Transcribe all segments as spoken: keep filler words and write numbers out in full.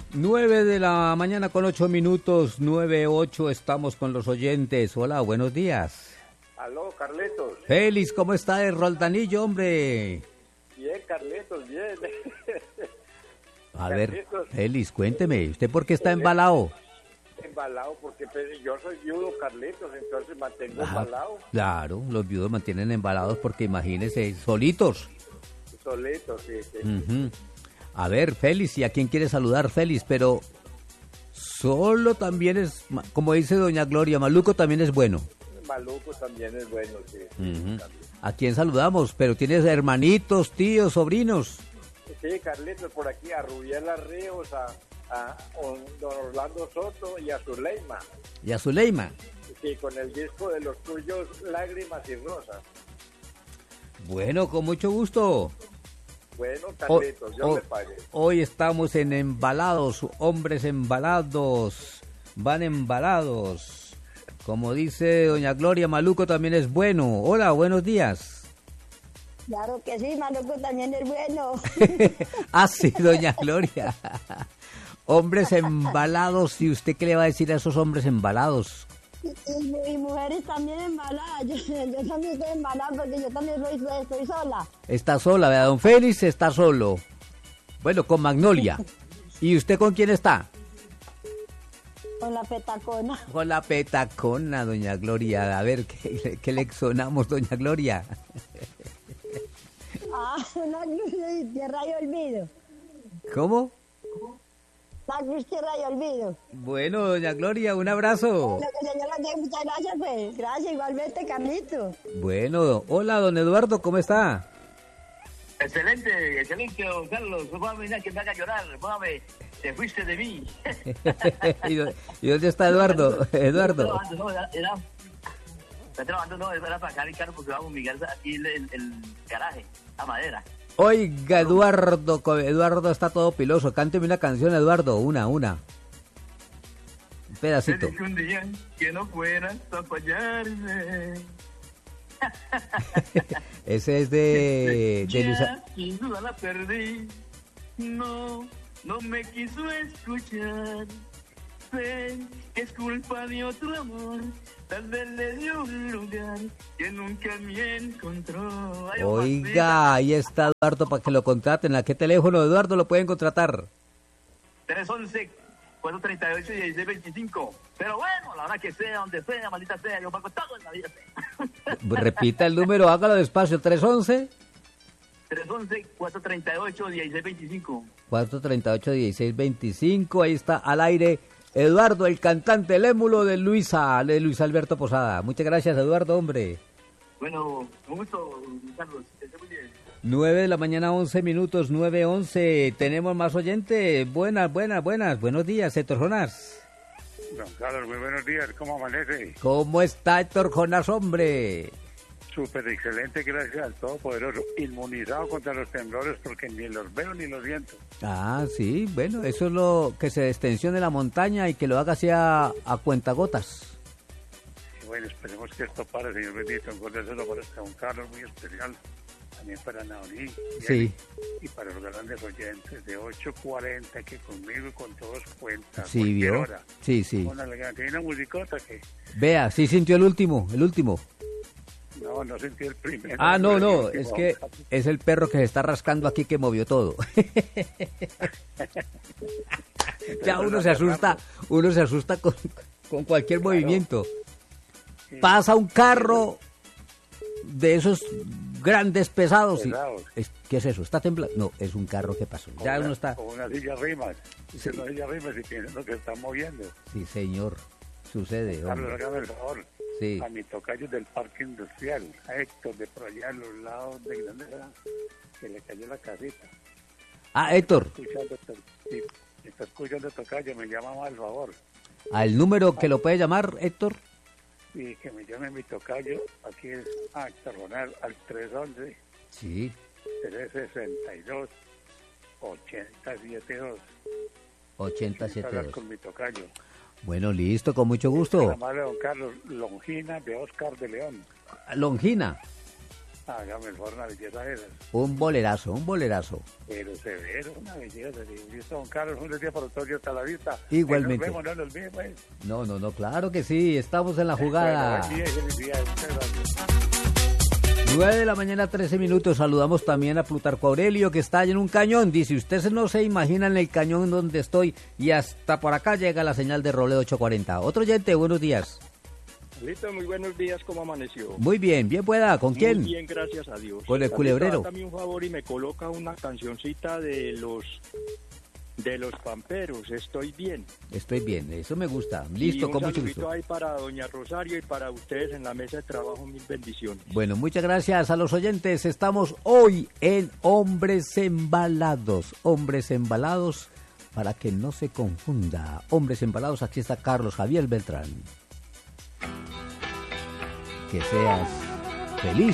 Nueve de la mañana con ocho minutos, nueve ocho, estamos con los oyentes. Hola, buenos días. Aló, Carletos. Félix, ¿cómo está el Roldanillo, hombre? Bien, Carletos, bien. A ver, Félix, cuénteme, ¿usted por qué está embalado? Embalado porque yo soy viudo, Carletos, entonces mantengo Ajá, embalado. Claro, los viudos mantienen embalados porque imagínese, solitos. Solitos, sí, sí. Uh-huh. A ver, Félix, ¿y a quién quiere saludar, Félix? Pero solo también es, como dice doña Gloria, maluco también es bueno. Maluco también es bueno, sí. Uh-huh. ¿A quién saludamos? Pero tienes hermanitos, tíos, sobrinos. Sí, Carlitos, por aquí, a Rubiela Ríos, a, a, a don Orlando Soto y a Zuleima. ¿Y a Zuleima? Sí, con el disco de los tuyos, Lágrimas y Rosas. Bueno, con mucho gusto. Bueno, Carlitos, yo oh, le pagué. Hoy estamos en Embalados, hombres embalados, van embalados. Como dice doña Gloria, maluco también es bueno. Hola, buenos días. Claro que sí, maluco también es bueno. Ah, sí, doña Gloria. Hombres embalados, ¿y usted qué le va a decir a esos hombres embalados? Y, y mujeres también embaladas. Yo, yo también estoy embalada porque yo también estoy, estoy sola. Está sola, vea, don Félix está solo. Bueno, con Magnolia. ¿Y usted con quién está? Con la petacona. Con la petacona, doña Gloria. A ver, ¿qué, qué le sonamos, doña Gloria? Ah, una cruz de tierra y olvido. ¿Cómo? La cruz, tierra y olvido. Bueno, doña Gloria, un abrazo. Lo que señora, muchas gracias, pues. Gracias, igualmente, Carlito. Bueno, hola, don Eduardo, ¿cómo está? Excelente, excelente, don Carlos. No puedo venir que me haga llorar. Póngame, te fuiste de mí. ¿Y, dónde, ¿Y dónde está Eduardo? Eduardo. No, era, era, está trabajando, no, era para acá el carro porque vamos a mirar aquí el, el, el garaje, la madera. Oiga, Eduardo, Eduardo está todo piloso. Cánteme una canción, Eduardo, una, una. Un pedacito. Te dije un día que no fueras a fallarme. Ese es de, de Luisa. Sin duda la perdí. No, no me quiso escuchar. Sé que es culpa de otro amor. Tal vez le dio un lugar que nunca me encontró. Ay, oiga, ahí está Eduardo para que lo contraten. ¿A qué teléfono, Eduardo, lo pueden contratar? tres once, cuatro treinta y ocho, dieciséis veinticinco. Pero bueno, la hora que sea, donde sea, maldita sea, yo pago todo en la vida. Repita el número, hágalo despacio. tres once. tres once, cuatro treinta y ocho, dieciséis veinticinco. cuatro treinta y ocho, dieciséis veinticinco. Ahí está al aire Eduardo, el cantante, el émulo de Luisa, de Luis Alberto Posada. Muchas gracias, Eduardo, hombre. Bueno, un gusto, Carlos. Que esté muy bien. nueve de la mañana, once minutos, nueve once. Tenemos más oyentes. Buenas, buenas, buenas. Buenos días, Héctor Jonás. Don Carlos, muy buenos días. ¿Cómo amanece? ¿Cómo está Héctor Jonás, hombre? Súper excelente, gracias al Todopoderoso. Inmunizado contra los temblores porque ni los veo ni los siento. Ah, sí, bueno, eso es lo que se extensione la montaña y que lo haga así a, a cuentagotas. Y bueno, esperemos que esto pare, Señor bendito. Engordéselo para este don Carlos, muy especial. También para Naoní. Sí. Y para los grandes oyentes de ocho cuarenta que conmigo y con todos cuentan. Sí, vio. Hora. Sí, sí. Con elegante. Hay una musicota que... Vea, sí sintió el último, el último. No, no sentí el primero. Ah, no, no, el es que es el perro que se está rascando aquí que movió todo. Ya uno se asusta, uno se asusta con, con cualquier claro. movimiento. Sí. Pasa un carro de esos grandes pesados. pesados. Y, ¿qué es eso? ¿Está temblando? No, es un carro que pasó. Ya una, uno está... O una silla rimas. Sí. Una silla rimas y piensan que está moviendo. Sí, señor. Sucede. Carlos, hágame el favor. Sí. A mi tocayo del parque industrial, a Héctor de por allá a los lados de Granada, que le cayó la casita. Ah, Héctor. Está escuchando, sí, está escuchando tocayo, me llama más al favor. ¿Al número que lo puede llamar, Héctor? Sí, que me llame mi tocayo, aquí es a Héctor Ronald, al tres once. Sí. tres sesenta y dos, ochenta setenta y dos. ochenta setenta y dos. Hablar con mi tocayo. Bueno, listo, con mucho gusto. La madre de don Carlos, Longina de Oscar de León. Longina. Hágame el favor, una belleza de esas. Un bolerazo, un bolerazo. Pero severo, una belleza. Listo, don Carlos, un día para todos, yo hasta la vista. Igualmente. Nos vemos, no nos olviden, pues. No, no, no, claro que sí, estamos en la jugada. Bueno, buen día y felicidades. Muchas gracias. nueve de la mañana, trece minutos. Saludamos también a Plutarco Aurelio, que está en un cañón. Dice, ustedes no se imaginan el cañón donde estoy y hasta por acá llega la señal de Roledo ocho cuarenta. Otro oyente, buenos días. Listo, muy buenos días, ¿cómo amaneció? Muy bien, bien pueda, ¿con quién? Muy bien, gracias a Dios. Con el culebrero. También un favor y me coloca una cancioncita de los de los Pamperos, estoy bien. Estoy bien, eso me gusta. Listo, y con un mucho saludito gusto. ahí para doña Rosario y para ustedes en la mesa de trabajo, mil bendiciones. Bueno, muchas gracias a los oyentes. Estamos hoy en Hombres Embalados. Hombres Embalados, para que no se confunda. Hombres Embalados, aquí está Carlos Javier Beltrán. Que seas feliz.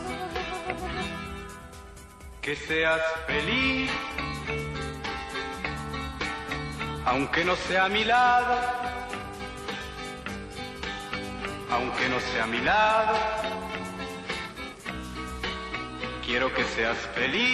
Que seas feliz, aunque no sea a mi lado, aunque no sea a mi lado, quiero que seas feliz.